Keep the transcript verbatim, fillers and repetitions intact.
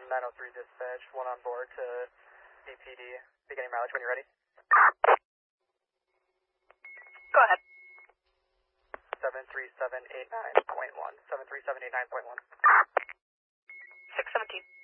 nine oh three dispatch, one on board to D P D, beginning mileage when you're ready. Go ahead. seven three seven eight nine point one, seven three seven eight nine point one. six seventeen.